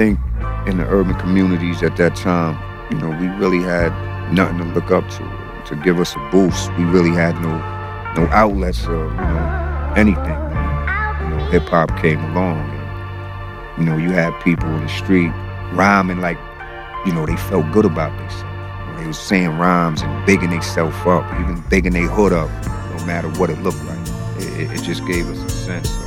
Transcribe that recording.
think in the urban communities at that time, you know, we really had nothing to look up to give us a boost. We really had no outlets or, you know, anything. You know, hip hop came along and, you know, you had people in the street rhyming like, you know, they felt good about themselves. You know, they was saying rhymes and bigging themselves up, even bigging their hood up, no matter what it looked like. It just gave us a sense